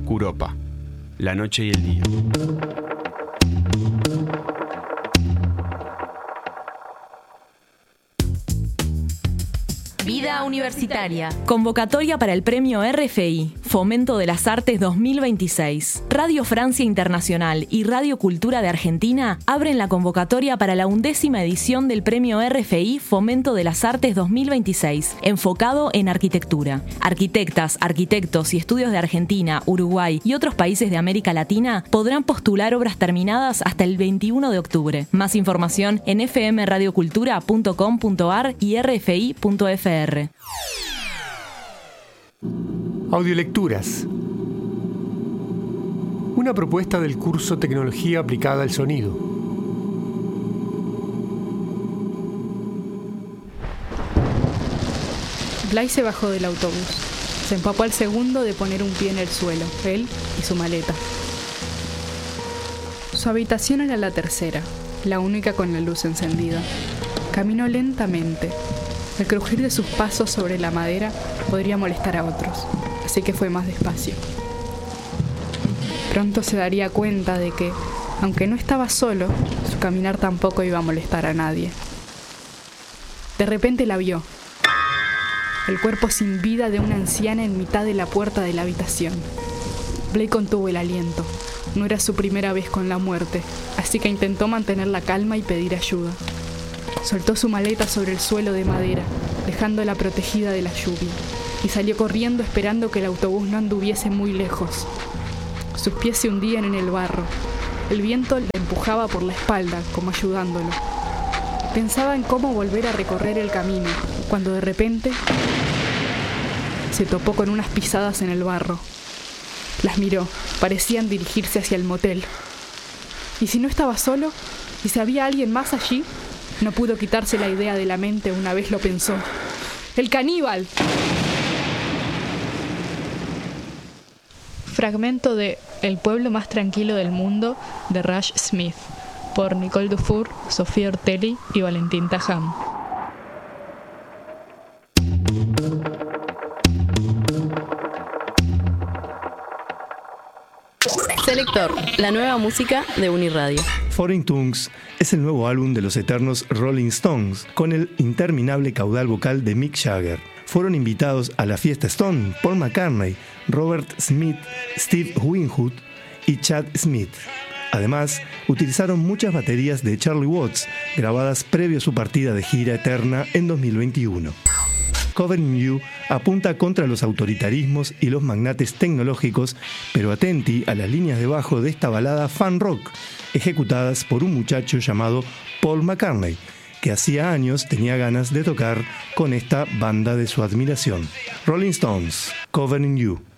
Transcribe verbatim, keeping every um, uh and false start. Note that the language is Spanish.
Kuropa, la noche y el día. Vida universitaria. Convocatoria para el Premio R F I, Fomento de las Artes dos mil veintiséis. Radio Francia Internacional y Radio Cultura de Argentina abren la convocatoria para la undécima edición del Premio R F I, Fomento de las Artes dos mil veintiséis, enfocado en arquitectura. Arquitectas, arquitectos y estudios de Argentina, Uruguay y otros países de América Latina podrán postular obras terminadas hasta el veintiuno de octubre. Más información en f m radio cultura punto com punto a r y r f i punto f r. Audiolecturas. Una propuesta del curso Tecnología aplicada al sonido. Blay se bajó del autobús. Se empapó al segundo de poner un pie en el suelo, él y su maleta. Su habitación era la tercera, la única con la luz encendida. Caminó lentamente. El crujir de sus pasos sobre la madera podría molestar a otros, así que fue más despacio. Pronto se daría cuenta de que, aunque no estaba solo, su caminar tampoco iba a molestar a nadie. De repente la vio. El cuerpo sin vida de una anciana en mitad de la puerta de la habitación. Blay contuvo el aliento. No era su primera vez con la muerte, así que intentó mantener la calma y pedir ayuda. Soltó su maleta sobre el suelo de madera, dejándola protegida de la lluvia, y salió corriendo esperando que el autobús no anduviese muy lejos. Sus pies se hundían en el barro. El viento le empujaba por la espalda, como ayudándolo. Pensaba en cómo volver a recorrer el camino, cuando de repente se topó con unas pisadas en el barro. Las miró, parecían dirigirse hacia el motel. ¿Y si no estaba solo? ¿Y si había alguien más allí? No pudo quitarse la idea de la mente una vez lo pensó. ¡El caníbal! Fragmento de El pueblo más tranquilo del mundo de Rush Smith, por Nicole Dufour, Sofía Ortelli y Valentín Tajam. Selector, la nueva música de Uniradio. Foreign Tongues es el nuevo álbum de los eternos Rolling Stones, con el interminable caudal vocal de Mick Jagger. Fueron invitados a la fiesta Stone Paul McCartney, Robert Smith, Steve Winwood y Chad Smith. Además, utilizaron muchas baterías de Charlie Watts, grabadas previo a su partida de gira eterna en dos mil veintiuno. Covering You apunta contra los autoritarismos y los magnates tecnológicos, pero atenti a las líneas de bajo de esta balada fan rock, ejecutadas por un muchacho llamado Paul McCartney, que hacía años tenía ganas de tocar con esta banda de su admiración. Rolling Stones, Covering You.